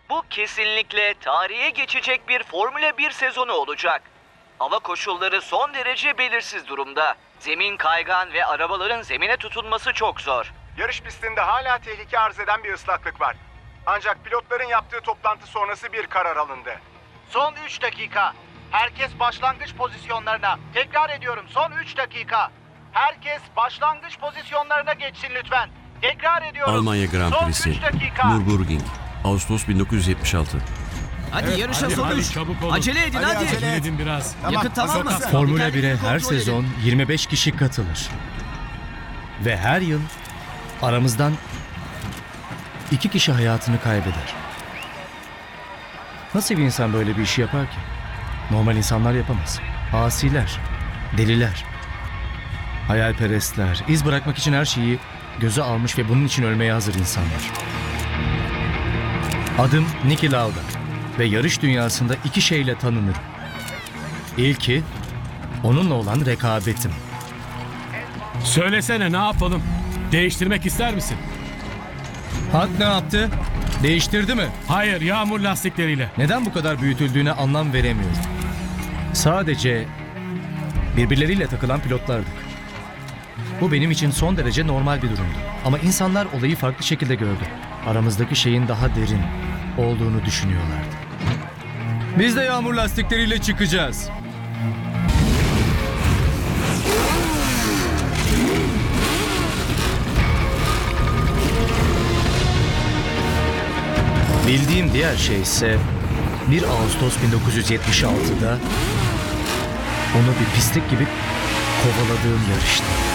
Bu kesinlikle tarihe geçecek bir Formula 1 sezonu olacak. Hava koşulları son derece belirsiz durumda. Zemin kaygan ve arabaların zemine tutunması çok zor. Yarış pistinde hala tehlike arz eden bir ıslaklık var. Ancak pilotların yaptığı toplantı sonrası bir karar alındı. Son 3 dakika. Herkes başlangıç pozisyonlarına. Tekrar ediyorum, son 3 dakika. Herkes başlangıç pozisyonlarına geçsin lütfen. Tekrar ediyorum. Almanya Grand son Prix'si, 3 dakika. Nürburgring, Ağustos 1976. Hadi yarışa son hadi, üç. çabuk olun. Acele edin hadi. Acele edin biraz. Yakıt tamam mı? Formula 1'e her Kontrol edin. sezon 25 kişi katılır. Ve her yıl aramızdan 2 kişi hayatını kaybeder. Nasıl bir insan böyle bir işi yapar ki? Normal insanlar yapamaz. Asiler, deliler, hayalperestler, iz bırakmak için her şeyi göze almış ve bunun için ölmeye hazır insanlar. Adım Niki Lauda ve yarış dünyasında 2 şeyle tanınırım. İlki, onunla olan rekabetim. Söylesene, ne yapalım? Değiştirmek ister misin? Hak ne yaptı? Değiştirdi mi? Hayır, yağmur lastikleriyle. Neden bu kadar büyütüldüğüne anlam veremiyorum. Sadece birbirleriyle takılan pilotlardık. Bu benim için son derece normal bir durumdu. Ama insanlar olayı farklı şekilde gördü. Aramızdaki şeyin daha derin olduğunu düşünüyorlardı. Biz de yağmur lastikleriyle çıkacağız. Bildiğim diğer şey ise 1 Ağustos 1976'da onu bir pislik gibi kovaladığım yarıştı.